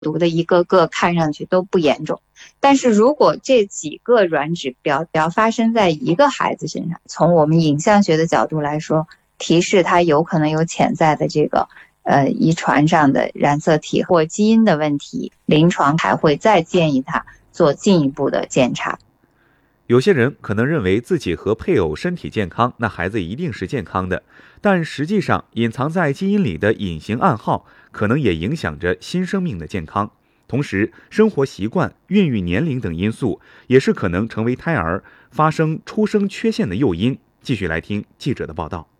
读的一个个看上去都不严重。但是如果这几个软指标发生在一个孩子身上，从我们影像学的角度来说，提示他有可能有潜在的这个遗传上的染色体或基因的问题，临床还会再建议他做进一步的检查。 有些人可能认为自己和配偶身体健康，那孩子一定是健康的，但实际上隐藏在基因里的隐形暗号可能也影响着新生命的健康。同时，生活习惯、孕育年龄等因素也是可能成为胎儿发生出生缺陷的诱因。继续来听记者的报道。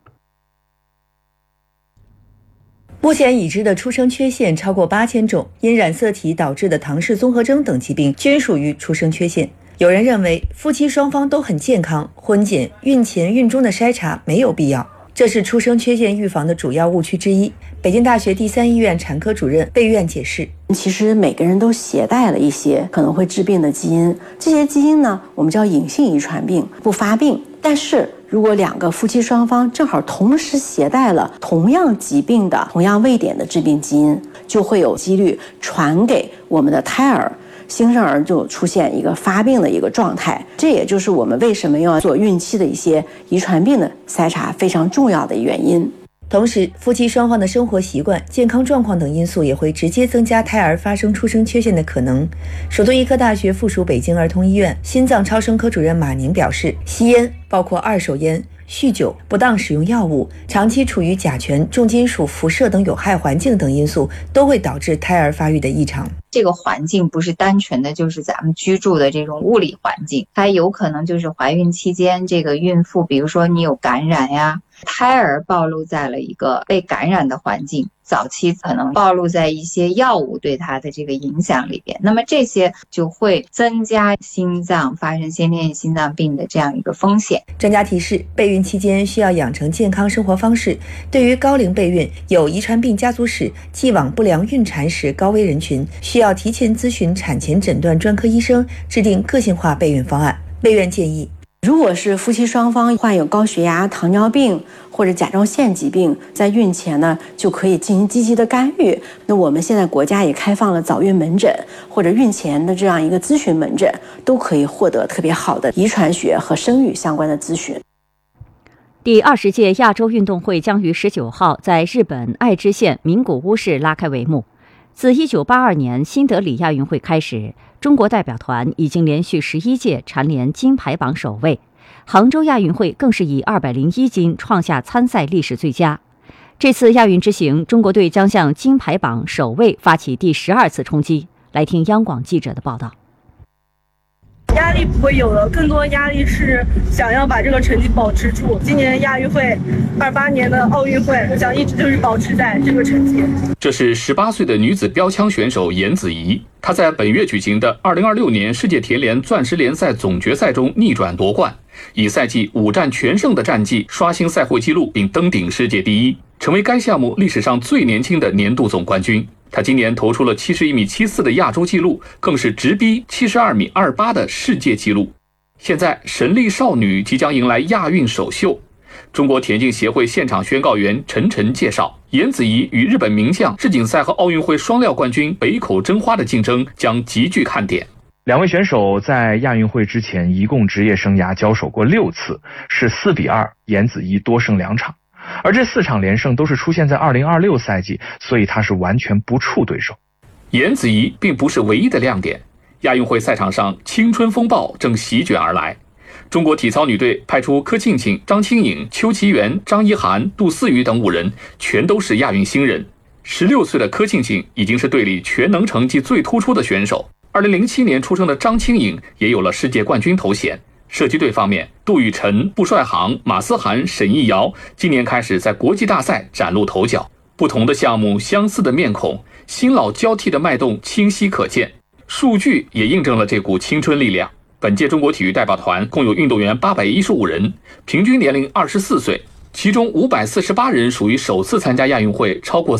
目前已知的出生缺陷超过8000种，因染色体导致的唐氏综合征等疾病均属于出生缺陷。有人认为夫妻双方都很健康，婚检、孕前、孕中的筛查没有必要，这是出生缺陷预防的主要误区之一。北京大学第3医院产科主任贝苑解释， 其实每个人都携带了一些可能会致病的基因，这些基因呢，我们叫隐性遗传病，不发病。但是如果2个夫妻双方正好同时携带了同样疾病的同样位点的致病基因，就会有几率传给我们的胎儿，新生儿就出现一个发病的一个状态。这也就是我们为什么要做孕期的一些遗传病的筛查非常重要的原因。 同时，夫妻双方的生活习惯、健康状况等因素也会直接增加胎儿发生出生缺陷的可能。首都医科大学附属北京儿童医院心脏超声科主任马宁表示，吸烟，包括二手烟、酗酒、不当使用药物、长期处于甲醛、重金属、辐射等有害环境等因素，都会导致胎儿发育的异常。 这个环境不是单纯的就是咱们居住的这种物理环境，它有可能就是怀孕期间这个孕妇，比如说你有感染呀，胎儿暴露在了一个被感染的环境，早期可能暴露在一些药物对它的这个影响里边，那么这些就会增加心脏发生先天性心脏病的这样一个风险。 专家提示，备孕期间需要养成健康生活方式。对于高龄备孕、有遗传病家族史、既往不良孕产史高危人群，需要提前咨询产前诊断专科医生，制定个性化备孕方案。备孕建议， 如果是夫妻双方患有高血压、糖尿病或者甲状腺疾病，在孕前呢就可以进行积极的干预。那我们现在国家也开放了早孕门诊或者孕前的这样一个咨询门诊，都可以获得特别好的遗传学和生育相关的咨询。 第20届亚洲运动会将于19号在日本爱知县名古屋市拉开帷幕。自1982年新德里亚运会开始，中国代表团已经连续11届蝉联金牌榜首位。杭州亚运会更是以201金创下参赛历史最佳。这次亚运之行，中国队将向金牌榜首位发起第12次冲击。来听央广记者的报道。 压力不会有了，更多压力是想要把这个成绩保持住。今年亚运会，28年的奥运会，我想一直就是保持在这个成绩。 这是18岁的女子标枪选手颜子怡，她在本月举行的2026年世界田联钻石联赛总决赛中逆转夺冠，以赛季5战全胜的战绩刷新赛会纪录，并登顶世界第一，成为该项目历史上最年轻的年度总冠军。他今年投出了71.74米的亚洲纪录，更是直逼72.28米的世界纪录。现在神力少女即将迎来亚运首秀。中国田径协会现场宣告员陈晨介绍，颜子怡与日本名将、世锦赛和奥运会双料冠军北口真花的竞争将极具看点。 两位选手在亚运会之前一共职业生涯交手过6次，是4-2，颜子怡多胜2场。而这4场连胜都是出现在2026赛季，所以他是完全不怵对手。 颜子怡并不是唯一的亮点，亚运会赛场上青春风暴正席卷而来。中国体操女队派出柯庆庆、张清颖、邱其元、张一涵、杜思雨等5人，全都是亚运新人。16岁的柯庆庆已经是队里全能成绩最突出的选手。2007年出生的张清颖也有了世界冠军头衔。射击队方面，杜雨辰、布帅航、马思涵、沈艺瑶今年开始在国际大赛崭露头角。不同的项目，相似的面孔，新老交替的脉动清晰可见。数据也印证了这股青春力量。本届中国体育代表团共有运动员815人，平均年龄24岁，其中548人属于首次参加亚运会，超过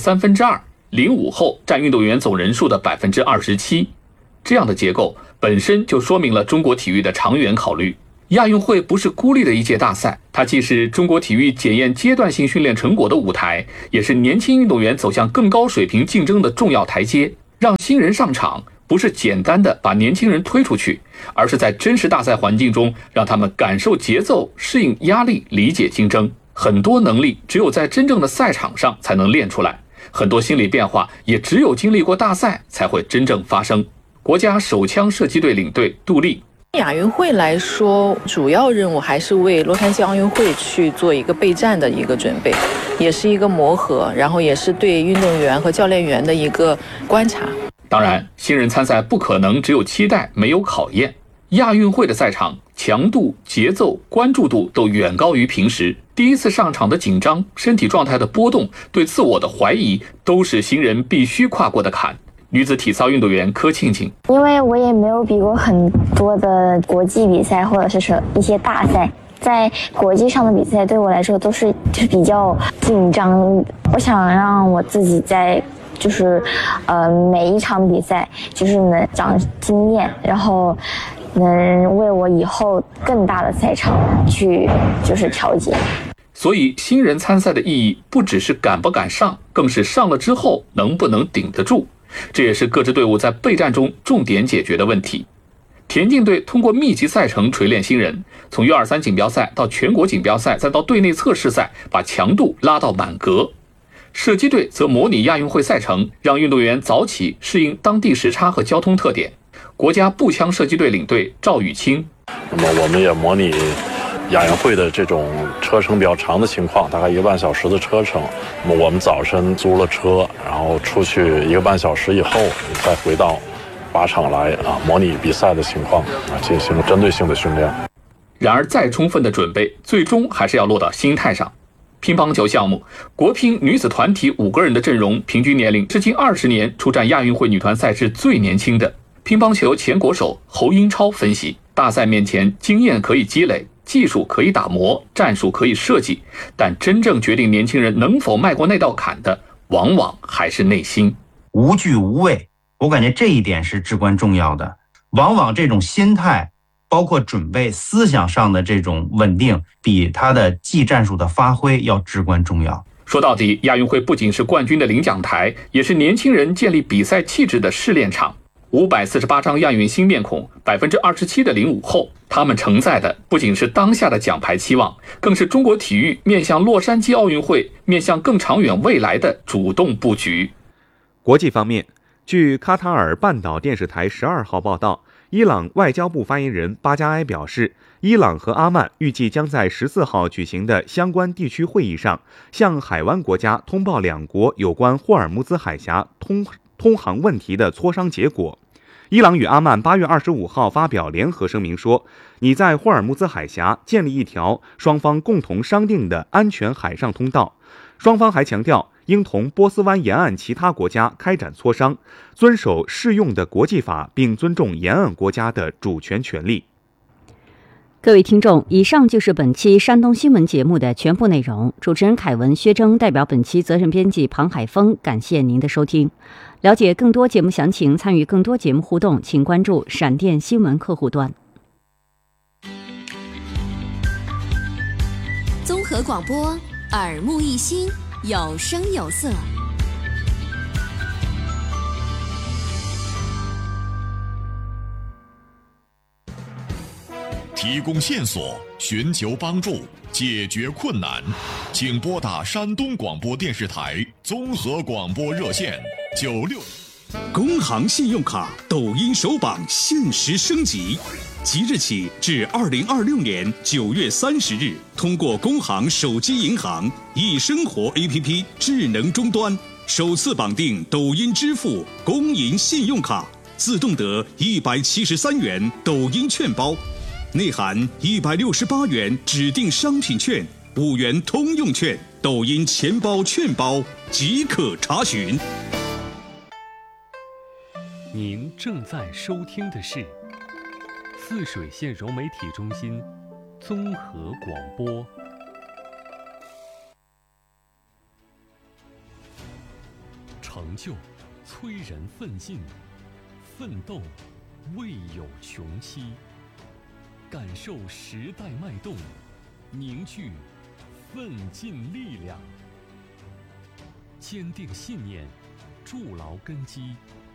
2/3，05后占运动员总人数的27%。这样的结构本身就说明了中国体育的长远考虑。亚运会不是孤立的一届大赛，它既是中国体育检验阶段性训练成果的舞台，也是年轻运动员走向更高水平竞争的重要台阶。 让新人上场不是简单的把年轻人推出去，而是在真实大赛环境中让他们感受节奏、适应压力、理解竞争。很多能力只有在真正的赛场上才能练出来，很多心理变化也只有经历过大赛才会真正发生。国家手枪射击队领队杜丽， 亚运会来说，主要任务还是为洛杉矶奥运会去做一个备战的一个准备，也是一个磨合，然后也是对运动员和教练员的一个观察。 当然，新人参赛不可能只有期待没有考验。亚运会的赛场强度、节奏、关注度都远高于平时。第一次上场的紧张、身体状态的波动、对自我的怀疑，都是新人必须跨过的坎。女子体操运动员柯庆庆， 因为我也没有比过很多的国际比赛或者是一些大赛，在国际上的比赛对我来说都是比较紧张。我想让我自己在每一场比赛能长经验，然后能为我以后更大的赛场去调节。 所以新人参赛的意义不只是敢不敢上，更是上了之后能不能顶得住。这也是各支队伍在备战中重点解决的问题。田径队通过密集赛程锤炼新人，从U23锦标赛到全国锦标赛，再到队内测试赛，把强度拉到满格。射击队则模拟亚运会赛程，让运动员早起适应当地时差和交通特点。国家步枪射击队领队赵雨清， 那么我们也模拟亚运会的这种车程比较长的情况，大概1个半小时的车程。那么我们早晨租了车，然后出去1个半小时以后，再回到靶场来模拟比赛的情况进行针对性的训练。 然而再充分的准备，最终还是要落到心态上。乒乓球项目，国乒女子团体5个人的阵容，平均年龄是近20年出战亚运会女团赛事最年轻的。乒乓球前国手侯英超分析，大赛面前经验可以积累，技术可以打磨，战术可以设计，但真正决定年轻人能否迈过那道坎的，往往还是内心。 无惧无畏，我感觉这一点是至关重要的。往往这种心态包括准备思想上的这种稳定，比他的技战术的发挥要至关重要。 说到底，亚运会不仅是冠军的领奖台，也是年轻人建立比赛气质的试炼场。548张亚运新面孔，27%的05后，他们承载的不仅是当下的奖牌期望，更是中国体育面向洛杉矶奥运会、面向更长远未来的主动布局。 国际方面，据卡塔尔半岛电视台12号报道，伊朗外交部发言人巴加埃表示，伊朗和阿曼预计将在14号举行的相关地区会议上，向海湾国家通报两国有关霍尔木兹海峡通航问题的磋商结果。伊朗与阿曼8月25号发表联合声明说，拟在霍尔木兹海峡建立一条双方共同商定的安全海上通道。双方还强调，应同波斯湾沿岸其他国家开展磋商，遵守适用的国际法，并尊重沿岸国家的主权权利。 各位听众，以上就是本期山东新闻节目的全部内容。主持人凯文、薛征代表本期责任编辑庞海峰，感谢您的收听。了解更多节目详情，参与更多节目互动，请关注闪电新闻客户端。 综合广播，耳目一新，有声有色。 提供线索，寻求帮助，解决困难，请拨打山东广播电视台综合广播热线96。 工行信用卡抖音首榜限时升级，即日起至2026年9月30日，通过工行手机银行易生活 APP 智能终端，首次绑定抖音支付工银信用卡，自动得173元抖音券包，内含168元指定商品券、5元通用券、抖音钱包券包，即可查询。 您正在收听的是泗水县融媒体中心综合广播。成就催人奋进，奋斗未有穷期。感受时代脉动，凝聚奋进力量，坚定信念，筑牢根基，